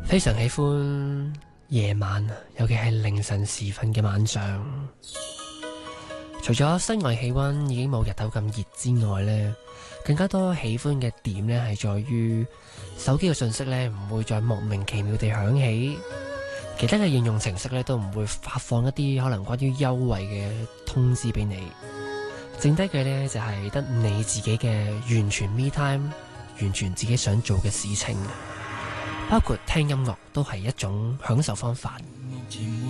非常喜歡夜晚，尤其係凌晨時分嘅晚上。除咗室外氣溫已經冇日頭咁熱之外呢，更加多喜歡嘅點呢係在於手機嘅信息呢唔會再莫名其妙地響起，其他嘅應用程式呢都唔會發放一啲可能關於優惠嘅通知俾你。剩低嘅呢就係得你自己嘅完全 me time， 完全自己想做嘅事情，包括聽音樂都係一種享受方法。